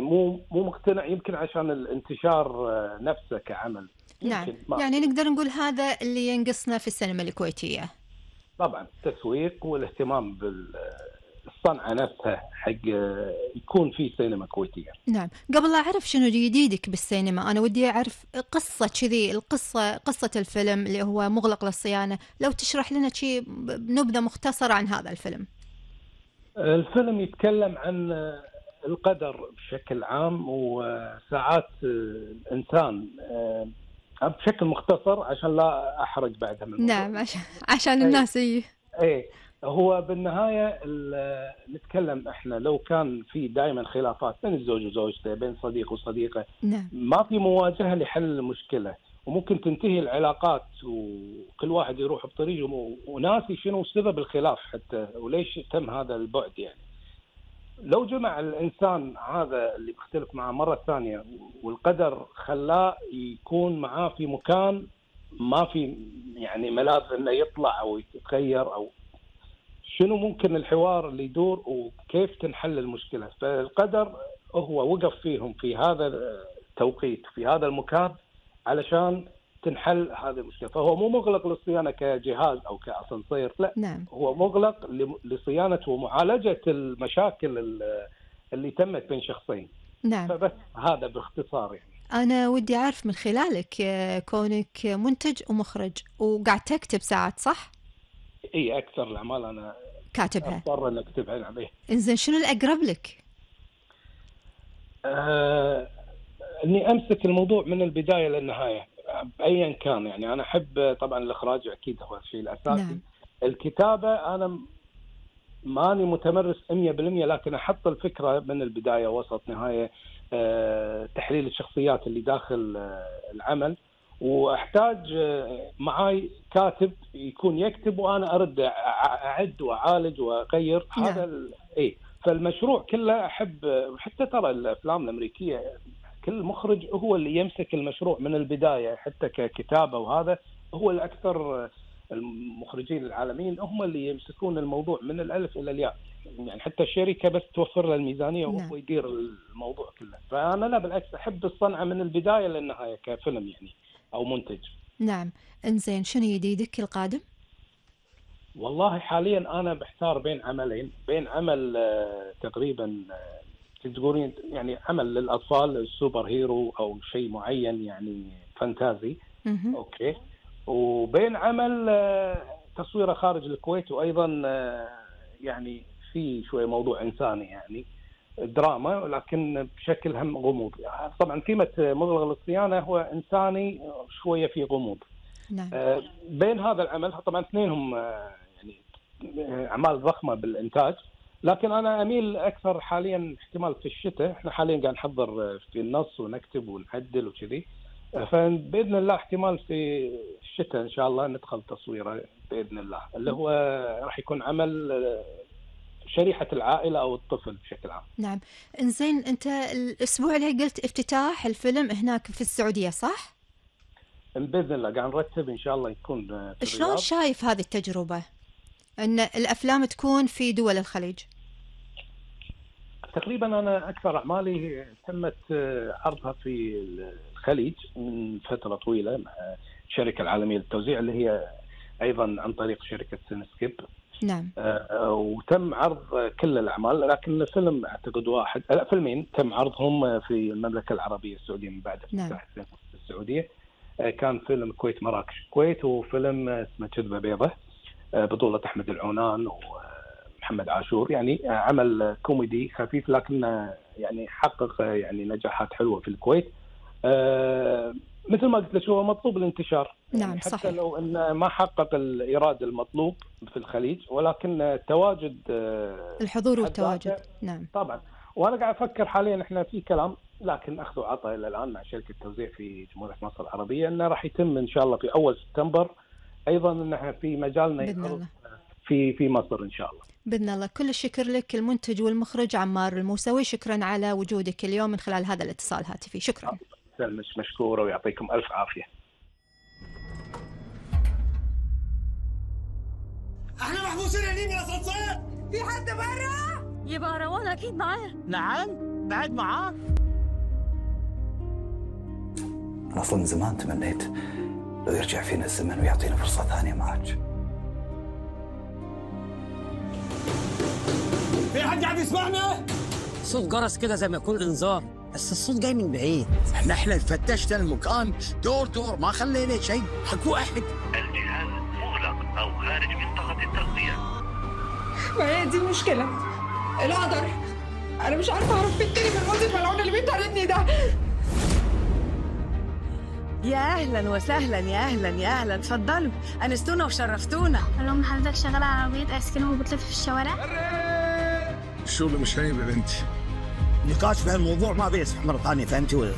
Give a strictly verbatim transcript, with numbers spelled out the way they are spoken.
مو مو مقتنع، يمكن عشان الانتشار نفسه كعمل. نعم، يعني نقدر نقول هذا اللي ينقصنا في السينما الكويتية. طبعا التسويق والاهتمام بالصنعة نفسها حق يكون في سينما كويتية. نعم، قبل لا أعرف شنو جديدك بالسينما أنا ودي أعرف قصة كذي، القصة قصة الفيلم اللي هو مغلق للصيانة، لو تشرح لنا شيء بنبذة مختصرة عن هذا الفيلم. الفيلم يتكلم عن القدر بشكل عام وساعات الإنسان بشكل مختصر عشان لا أحرج بعدها من الموضوع. نعم، عشان, عشان الناس. إيه إيه هو بالنهاية نتكلم إحنا لو كان في دائما خلافات بين الزوج وزوجته، بين صديق وصديقة، نعم. ما في مواجهة لحل المشكلة، وممكن تنتهي العلاقات وكل واحد يروح بطريقه وناسي شنو سبب الخلاف حتى وليش تم هذا البعد. يعني لو جمع الإنسان هذا اللي بيختلف معه مرة ثانية والقدر خلاه يكون معاه في مكان ما في يعني ملاذ انه يطلع او يتغير، او شنو ممكن الحوار اللي يدور وكيف تنحل المشكلة. فالقدر هو وقف فيهم في هذا التوقيت في هذا المكان علشان تنحل هذه المشكلة. فهو مو مغلق للصيانة كجهاز أو كأسانسير، لا. نعم. هو مغلق لصيانة ومعالجة المشاكل اللي تمت بين شخصين. نعم. فبس هذا باختصار. يعني أنا ودي أعرف من خلالك كونك منتج ومخرج وقاعد تكتب ساعات، صح؟ إيه، أكثر الأعمال أنا كاتبها. أضطر أن أكتبها عليه. إنزين، شنو الأقرب لك؟ آه إني أمسك الموضوع من البداية للنهاية أيا كان. يعني أنا أحب طبعا الإخراج أكيد هو الشيء الأساسي. نعم. الكتابة أنا ماني متمرس مية بالمية، لكن أحط الفكرة من البداية وسط نهاية، أه تحليل الشخصيات اللي داخل أه العمل، وأحتاج أه معاي كاتب يكون يكتب وأنا أرد أعد وأعالج وأغير. نعم. هذا إيه. فالمشروع كله أحب، حتى ترى الأفلام الأمريكية كل مخرج هو اللي يمسك المشروع من البداية حتى ككتابة، وهذا هو الأكثر. المخرجين العالميين هم اللي يمسكون الموضوع من الألف إلى الياء، يعني حتى الشركة بس توفر له الميزانية وهو يدير الموضوع كله. فأنا لا، بالعكس أحب الصنعة من البداية للنهاية كفيلم يعني أو منتج. نعم. إنزين، شنو جديدك القادم؟ والله حاليا أنا بحتار بين عملين، بين عمل آه تقريبا آه تقولين يعني عمل للأطفال السوبر هيرو أو شيء معين يعني فانتازي. م- أوكي. وبين عمل تصويره خارج الكويت، وأيضا يعني في شوية موضوع إنساني يعني دراما، لكن بشكل هم غموض. طبعا قيمة مغلق للصيانة هو إنساني شوية في غموض. نعم. بين هذا العمل طبعا اثنينهم يعني أعمال ضخمة بالإنتاج، لكن أنا أميل أكثر حاليا احتمال في الشتاء. إحنا حاليا قاعد نحضر في النص ونكتب ونعدل وكذي، فبإذن الله احتمال في الشتاء إن شاء الله ندخل تصويره بإذن الله، اللي هو راح يكون عمل شريحة العائلة أو الطفل بشكل عام. نعم. إنزين، أنت الأسبوع اللي قلت افتتاح الفيلم هناك في السعودية، صح؟ بإذن الله قاعد نرتب إن شاء الله يكون في شلون الرياض. شايف هذه التجربة أن الأفلام تكون في دول الخليج؟ تقريبا أنا أكثر أعمالي تمت عرضها في الخليج من فترة طويلة مع الشركة العالمية للتوزيع اللي هي أيضا عن طريق شركة سينسكيب. نعم. آه وتم عرض كل الأعمال، لكن فيلم أعتقد واحد لا فيلمين تم عرضهم في المملكة العربية السعودية من بعد افتتاح نعم. السعودية. آه كان فيلم كويت مراكش الكويت، وفيلم اسمه كذبة بيضة آه بطولة أحمد العونان ومحمد عاشور. يعني عمل كوميدي خفيف لكن يعني حقق يعني نجاحات حلوة في الكويت. آه مثل ما قلت لك هو مطلوب الانتشار. نعم، يعني حتى صحيح. لو أنه ما حقق الإيراد المطلوب في الخليج، ولكن التواجد الحضور والتواجد. نعم طبعا. وأنا قاعد أفكر حاليا إحنا في كلام لكن أخذ وعطاء إلى الآن مع شركة توزيع في جمهورية مصر العربية أنه راح يتم إن شاء الله في أول سبتمبر، أيضا أن احنا في مجالنا بإذن في في مصر إن شاء الله. بإذن الله. كل الشكر لك المنتج والمخرج عمار الموسوي، شكرا على وجودك اليوم من خلال هذا الاتصال الهاتفي. شكرا. مش مشكورة ويعطيكم ألف عافية. احنا محبوسين هنا من الاسانسير. في حد برا؟ يبقى روان اكيد معاه. نعم. بعد معاك. أنا أصلا من زمان تمنيت لو يرجع فينا الزمن ويعطينا فرصة ثانية معك. في حد قاعد يسمعنا؟ صوت جرس كده زي ما يكون انذار، بس الصوت جاي من بعيد. احنا احنا فتشنا المكان دور دور ما خلينا شيء. حكوا احد. الجهاز مغلق او خارج منطقة التغطية. ما هي دي المشكلة، القدر. انا مش عارفة اعرف فين تاني من الماضي الملعون اللي بيطاردني ده. يا اهلا وسهلا، يا اهلا يا اهلا، اتفضلوا انستونا وشرفتونا. اللهم حضرتك شغاله عربيه ايس كريم وبتلف في الشوارع؟ الشغل مش هايب يا بنتي. نقاش في هالموضوع ما بيصح مرة ثانية، فهمتي ولا؟